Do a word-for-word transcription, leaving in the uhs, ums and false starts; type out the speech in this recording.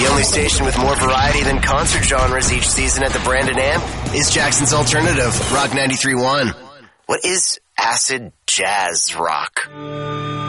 The only station with more variety than concert genres each season at the Brandon Amp is Jackson's Alternative, Rock ninety-three point one. What is acid jazz rock?